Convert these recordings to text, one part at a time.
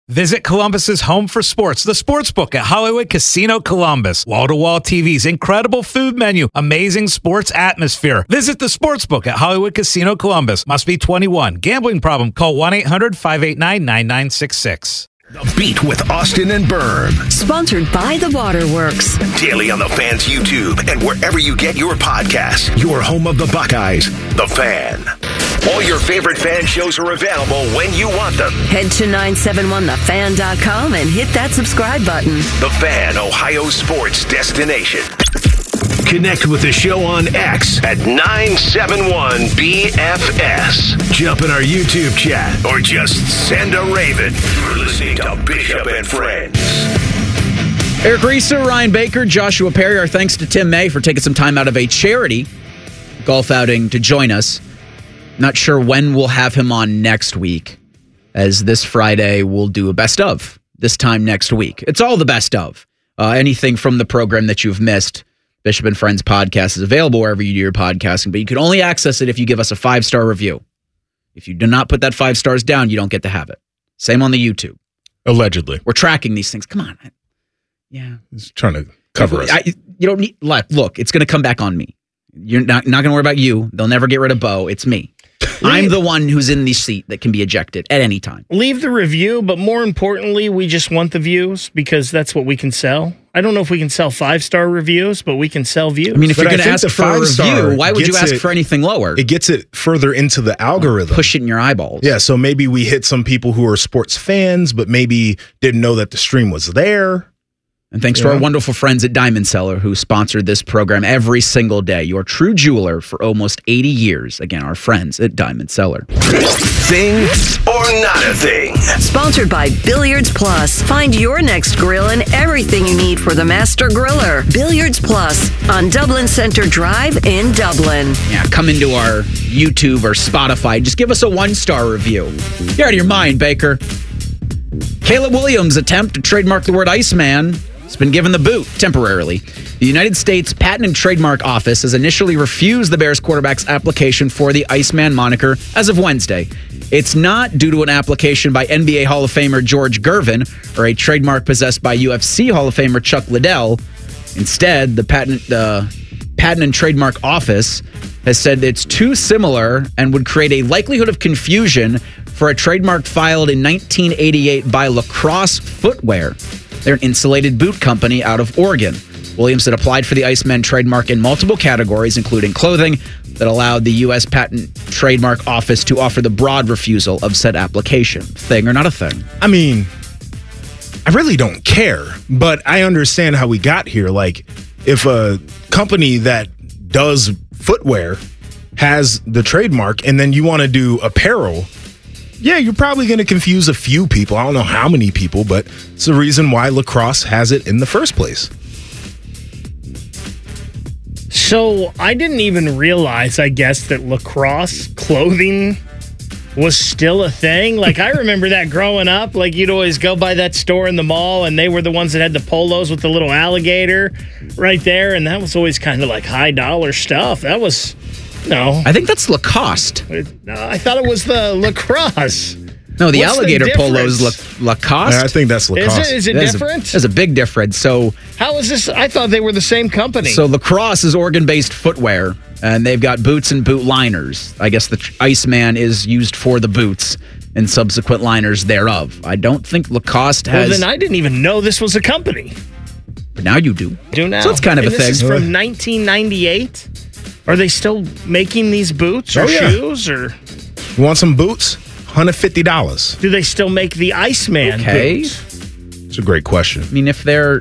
Visit Columbus's home for sports, the Sportsbook at Hollywood Casino Columbus. Wall-to-wall TVs, incredible food menu, amazing sports atmosphere. Visit the Sportsbook at Hollywood Casino Columbus. Must be 21. Gambling problem? Call 1-800-589-9966. The Beat with Austin and Berm. Sponsored by The Waterworks. Daily on the Fan's YouTube and wherever you get your podcasts. Your home of the Buckeyes, The Fan. All your favorite fan shows are available when you want them. Head to 971thefan.com and hit that subscribe button. The Fan, Ohio sports destination. Connect with the show on X at 971BFS. Jump in our YouTube chat or just send a raven. You're listening to Bishop and Friends. Eric Reeser, Ryan Baker, Joshua Perry. Our thanks to Tim May for taking some time out of a charity golf outing to join us. Not sure when we'll have him on next week, as this Friday we'll do a best of this time next week. It's all the best of. Anything from the program that you've missed, Bishop and Friends podcast is available wherever you do your podcasting, but you can only access it if you give us a 5-star review. If you do not put that 5 stars down, you don't get to have it. Same on the YouTube. Allegedly. We're tracking these things. Come on. Yeah. He's trying to cover us. You don't need, look, it's going to come back on me. You're not going to worry about you. They'll never get rid of Bo. It's me. I'm the one who's in the seat that can be ejected at any time. Leave the review, but more importantly, we just want the views because that's what we can sell. I don't know if we can sell 5-star reviews, but we can sell views. I mean, if you're going to ask for a review, why would you ask for anything lower? It gets it further into the algorithm. Push it in your eyeballs. Yeah, so maybe we hit some people who are sports fans, but maybe didn't know that the stream was there. And thanks to our wonderful friends at Diamond Seller who sponsored this program every single day. Your true jeweler for almost 80 years. Again, our friends at Diamond Seller. Thing or not a thing? Sponsored by Billiards Plus. Find your next grill and everything you need for the master griller. Billiards Plus on Dublin Center Drive in Dublin. Yeah, come into our YouTube or Spotify. Just give us a 1-star review. You're out of your mind, Baker. Caleb Williams' attempt to trademark the word Iceman has been given the boot temporarily. The United States Patent and Trademark Office has initially refused the Bears quarterback's application for the Iceman moniker as of Wednesday. It's not due to an application by NBA Hall of Famer George Gervin or a trademark possessed by UFC Hall of Famer Chuck Liddell. Instead, the Patent and Trademark Office has said it's too similar and would create a likelihood of confusion for a trademark filed in 1988 by Lacrosse Footwear. They're an insulated boot company out of Oregon. Williams had applied for the Iceman trademark in multiple categories, including clothing, that allowed the U.S. Patent Trademark Office to offer the broad refusal of said application. Thing or not a thing? I mean, I really don't care, but I understand how we got here. Like, if a company that does footwear has the trademark and then you want to do apparel, yeah, you're probably going to confuse a few people. I don't know how many people, but it's the reason why Lacrosse has it in the first place. So I didn't even realize, I guess, that lacrosse clothing was still a thing. Like, I remember that growing up. Like, you'd always go by that store in the mall, and they were the ones that had the polos with the little alligator right there, and that was always kind of like high-dollar stuff. That was... No. I think that's Lacoste. No, I thought it was the lacrosse. No, the alligator polo is Lacoste. Yeah, I think that's Lacoste. Is it different? There's a big difference. So how is this? I thought they were the same company. So Lacrosse is Oregon-based footwear, and they've got boots and boot liners. I guess the Iceman is used for the boots and subsequent liners thereof. I don't think Lacoste has... Well, then I didn't even know this was a company. But now you do. Do now. So it's kind of a thing. This is from 1998? Are they still making these boots or shoes? Or you want some boots? $150. Do they still make the Iceman boots? It's a great question. I mean, if they're...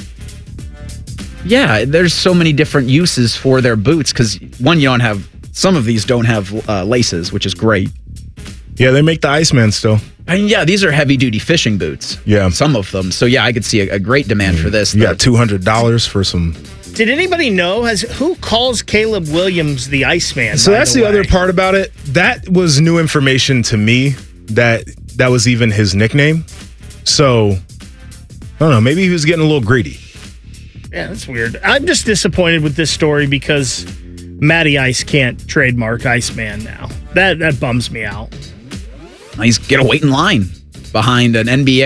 Yeah, there's so many different uses for their boots because, one, you don't have... Some of these don't have laces, which is great. Yeah, they make the Iceman still. I mean, yeah, these are heavy-duty fishing boots. Yeah. Some of them. So, yeah, I could see a great demand for this. You got $200 for some... Did anybody know, who calls Caleb Williams the Iceman? So that's the other part about it. That was new information to me, that was even his nickname. So, I don't know, maybe he was getting a little greedy. Yeah, that's weird. I'm just disappointed with this story because Matty Ice can't trademark Iceman now. That bums me out. He's got to wait in line behind an NBA